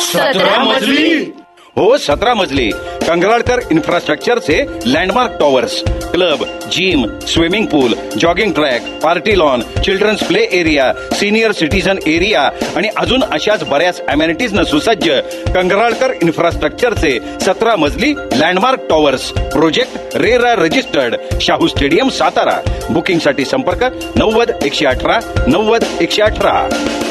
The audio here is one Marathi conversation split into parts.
17 मजली? हो, 17 मजली. कंगराळकर इन्फ्रास्ट्रक्चरचे landmark towers, club, gym, swimming पूल, jogging track, party lawn, children's play area, senior citizen area आणि अजून अशाच बऱ्याच अमेनिटीजनं सुसज्ज कंगराळकर इन्फ्रास्ट्रक्चरचे 17 मजली landmark towers. Project RERA registered, Shahu stadium, Satara. बुकिंगसाठी संपर्क 90-118 90-118.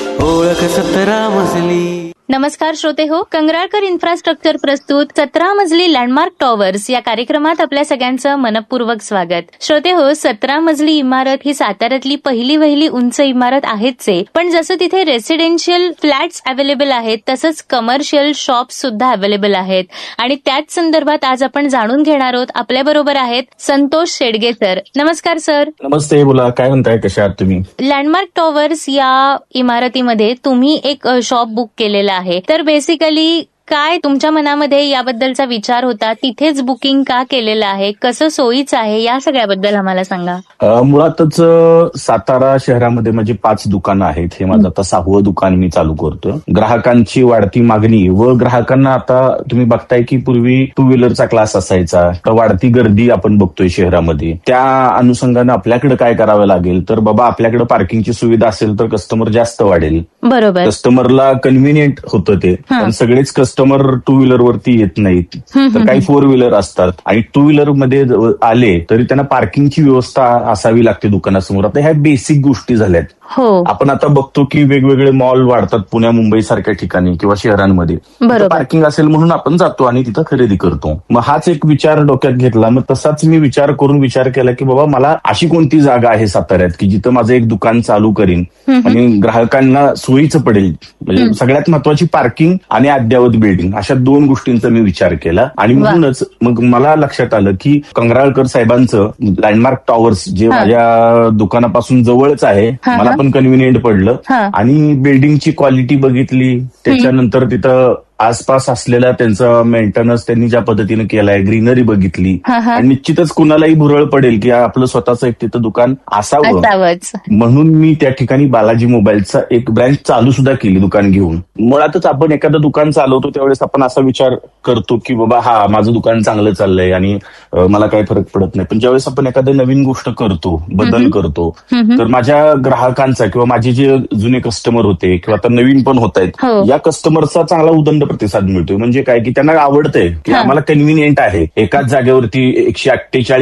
ओळख 17 मजली. नमस्कार श्रोते हो, कंगराळकर इन्फ्रास्ट्रक्चर प्रस्तुत 17 मजली लँडमार्क टॉवर्स या कार्यक्रमात आपल्या सगळ्यांचं मनपूर्वक स्वागत. श्रोते हो, 17 मजली इमारत ही साताऱ्यातली पहिली उंच इमारत आहेच आहे, पण जसं तिथे रेसिडेन्शियल फ्लॅट्स अवेलेबल आहेत तसंच कमर्शियल शॉप्स सुद्धा अवेलेबल आहेत. आणि त्याच संदर्भात आज आपण जाणून घेणार आहोत. आपल्या बरोबर आहेत संतोष शेडगे सर. नमस्कार सर. नमस्ते, बोला. काय म्हणताय, कशा आहात तुम्ही? लँडमार्क टॉवर्स या इमारतीमध्ये तुम्ही एक शॉप बुक केलेला आहे, तर बेसिकली काय तुमच्या मनामध्ये याबद्दलचा विचार होता? तिथेच बुकिंग का केलेलं आहे? कसं सोयीचं आहे? या सगळ्याबद्दल आम्हाला सांगा. मुळातच सातारा शहरामध्ये माझी 5 दुकानं आहेत. हे माझं आता 6वं दुकान मी चालू करतोय. ग्राहकांची वाढती मागणी व ग्राहकांना आता तुम्ही बघताय की पूर्वी 2 व्हीलरचा क्लास असायचा, तर वाढती गर्दी आपण बघतोय शहरामध्ये. त्या अनुषंगानं आपल्याकडे काय करावं लागेल, तर बाबा आपल्याकडे पार्किंगची सुविधा असेल तर कस्टमर जास्त वाढेल. बरोबर. कस्टमरला कन्व्हिनियंट होतं ते. पण सगळेच कस्टमर 2 व्हीलर वरती येत नाहीत, तर काही 4 व्हीलर असतात आणि 2 व्हीलर मध्ये आले तरी त्यांना पार्किंगची व्यवस्था असावी लागते दुकानासमोर. आता ह्या बेसिक गोष्टी झाल्यात. आपण आता बघतो की वेगवेगळे मॉल वाढतात पुण्या मुंबई सारख्या ठिकाणी किंवा शहरांमध्ये. पार्किंग असेल म्हणून आपण जातो आणि तिथं खरेदी करतो. मग हाच एक विचार डोक्यात घेतला. मग तसाच मी विचार केला की बाबा मला अशी कोणती जागा आहे साताऱ्यात की जिथं माझं एक दुकान चालू करीन आणि ग्राहकांना सोयीचं पडेल. म्हणजे सगळ्यात महत्वाची पार्किंग आणि अद्ययावत बिल्डिंग, अशा 2 गोष्टींचा मी विचार केला. आणि म्हणूनच मग मला लक्षात आलं की कंगराळकर साहेबांचं लँडमार्क टॉवर्स जे माझ्या दुकानापासून जवळच आहे, मला पण कन्व्हिनियंट पडलं. आणि बिल्डिंगची क्वालिटी बघितली, त्याच्यानंतर तिथं आसपास असलेला त्यांचा मेंटेनन्स त्यांनी ज्या पद्धतीने केलाय, ग्रीनरी बघितली, आणि निश्चितच कुणालाही भुरळ पडेल की आपलं स्वतःचं एक तिथं दुकान असावं. म्हणून मी त्या ठिकाणी बालाजी मोबाईलचा एक ब्रँच चालू सुद्धा केली दुकान घेऊन. मुळातच आपण एखादं दुकान चालवतो त्यावेळेस आपण असा विचार करतो की बाबा हा माझं दुकान चांगलं चाललंय आणि मला काही फरक पडत नाही. पण ज्यावेळेस आपण एखादी नवीन गोष्ट करतो, बदल करतो, तर माझ्या ग्राहकांचा किंवा माझे जे जुने कस्टमर होते किंवा आता नवीन पण होत आहेत, या कस्टमरचा चांगला उदंड प्रतिसाद मिळतोय. म्हणजे काय की त्यांना आवडतंय की आम्हाला कन्व्हिनियंट आहे, एकाच जागेवरती 148